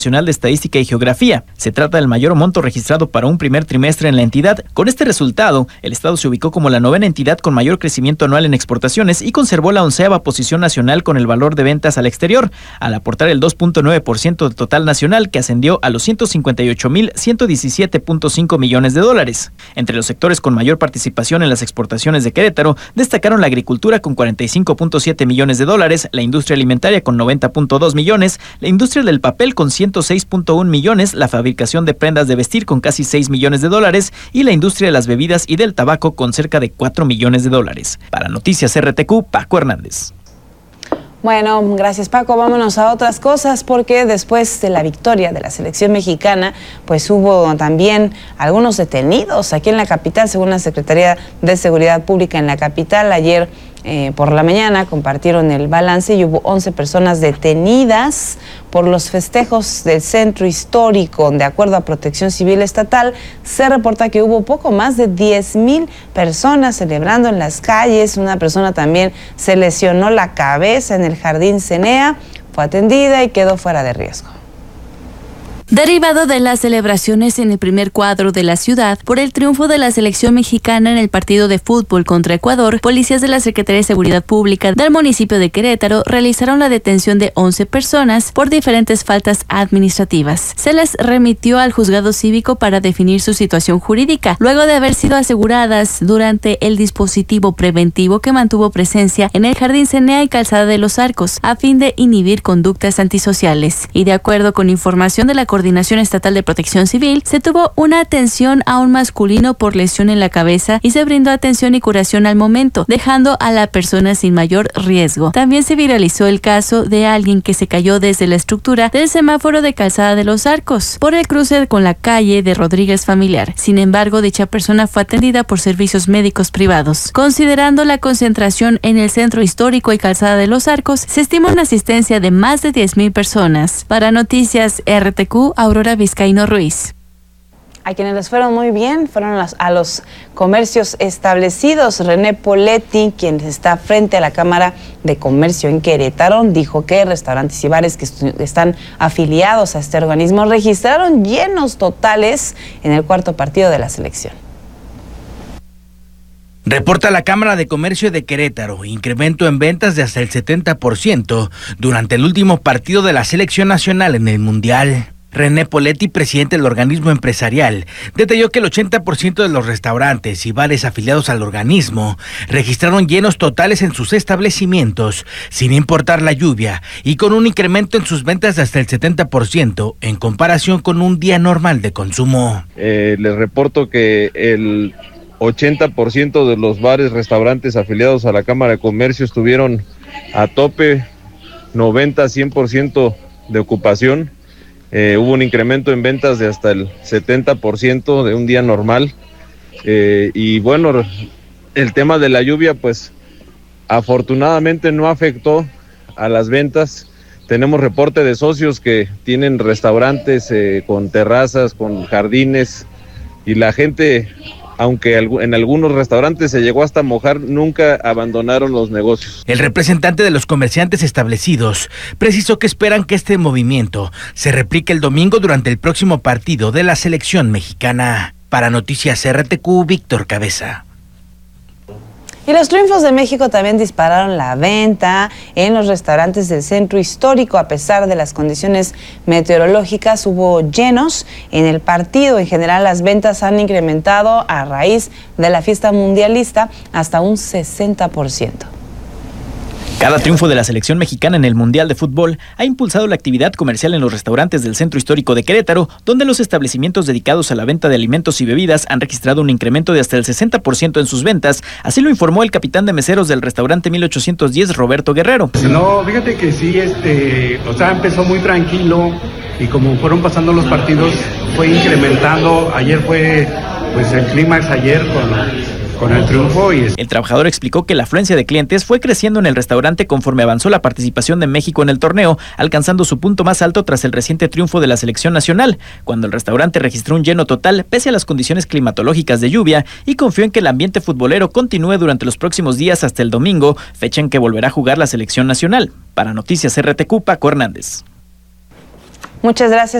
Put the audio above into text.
Nacional de Estadística y Geografía. Se trata del mayor monto registrado para un primer trimestre en la entidad. Con este resultado, el estado se ubicó como la 9ª entidad con mayor crecimiento anual en exportaciones y conservó la 11ª posición nacional con el valor de ventas al exterior, al aportar el 2.9% del total nacional, que ascendió a los 158.117.5 millones de dólares. Entre los sectores con mayor participación en las exportaciones de Querétaro, destacaron la agricultura con 45.7 millones de dólares, la industria alimentaria con 90.2 millones, la industria del papel con 106.1 millones, la fabricación de prendas de vestir con casi 6 millones de dólares y la industria de las bebidas y del tabaco con cerca de 4 millones de dólares. Para Noticias RTQ, Paco Hernández. Bueno, gracias Paco. Vámonos a otras cosas, porque después de la victoria de la selección mexicana, pues hubo también algunos detenidos aquí en la capital, según la Secretaría de Seguridad Pública en la capital. Ayer por la mañana compartieron el balance y hubo 11 personas detenidas por los festejos del centro histórico. De acuerdo a Protección Civil Estatal, se reporta que hubo poco más de 10,000 personas celebrando en las calles. Una persona también se lesionó la cabeza en el Jardín Cenea, fue atendida y quedó fuera de riesgo. Derivado de las celebraciones en el primer cuadro de la ciudad por el triunfo de la selección mexicana en el partido de fútbol contra Ecuador, policías de la Secretaría de Seguridad Pública del municipio de Querétaro realizaron la detención de 11 personas por diferentes faltas administrativas. Se les remitió al juzgado cívico para definir su situación jurídica, luego de haber sido aseguradas durante el dispositivo preventivo que mantuvo presencia en el Jardín Cenea y Calzada de los Arcos, a fin de inhibir conductas antisociales. Y de acuerdo con información de la Coordinación Estatal de Protección Civil, se tuvo una atención a un masculino por lesión en la cabeza y se brindó atención y curación al momento, dejando a la persona sin mayor riesgo. También se viralizó el caso de alguien que se cayó desde la estructura del semáforo de Calzada de los Arcos por el cruce con la calle de Rodríguez Familiar. Sin embargo, dicha persona fue atendida por servicios médicos privados. Considerando la concentración en el centro histórico y Calzada de los Arcos, se estima una asistencia de más de 10,000 personas. Para Noticias RTQ, Aurora Vizcaíno Ruiz. A quienes les fueron muy bien fueron a los comercios establecidos. René Poletti, quien está frente a la Cámara de Comercio en Querétaro, dijo que restaurantes y bares que están afiliados a este organismo registraron llenos totales en el cuarto partido de la selección. Reporta la Cámara de Comercio de Querétaro incremento en ventas de hasta el 70% durante el último partido de la selección nacional en el Mundial. René Poletti, presidente del organismo empresarial, detalló que el 80% de los restaurantes y bares afiliados al organismo registraron llenos totales en sus establecimientos, sin importar la lluvia, y con un incremento en sus ventas de hasta el 70% en comparación con un día normal de consumo. Les reporto que el 80% de los bares, restaurantes afiliados a la Cámara de Comercio estuvieron a tope, 90-100% de ocupación. Hubo un incremento en ventas de hasta el 70% de un día normal. Y bueno, el tema de la lluvia, pues afortunadamente no afectó a las ventas. Tenemos reporte de socios que tienen restaurantes con terrazas, con jardines, y la gente, aunque en algunos restaurantes se llegó hasta mojar, nunca abandonaron los negocios. El representante de los comerciantes establecidos precisó que esperan que este movimiento se replique el domingo durante el próximo partido de la selección mexicana. Para Noticias RTQ, Víctor Cabeza. Y los triunfos de México también dispararon la venta en los restaurantes del centro histórico. A pesar de las condiciones meteorológicas, hubo llenos en el partido. En general, las ventas han incrementado a raíz de la fiesta mundialista hasta un 60%. Cada triunfo de la selección mexicana en el Mundial de Fútbol ha impulsado la actividad comercial en los restaurantes del centro histórico de Querétaro, donde los establecimientos dedicados a la venta de alimentos y bebidas han registrado un incremento de hasta el 60% en sus ventas. Así lo informó el capitán de meseros del restaurante 1810, Roberto Guerrero. No, fíjate que sí, empezó muy tranquilo y como fueron pasando los partidos fue incrementando. Ayer fue pues el clímax con el triunfo. El trabajador explicó que la afluencia de clientes fue creciendo en el restaurante conforme avanzó la participación de México en el torneo, alcanzando su punto más alto tras el reciente triunfo de la selección nacional, cuando el restaurante registró un lleno total pese a las condiciones climatológicas de lluvia, y confió en que el ambiente futbolero continúe durante los próximos días hasta el domingo, fecha en que volverá a jugar la selección nacional. Para Noticias RTQ, Paco Hernández. Muchas gracias.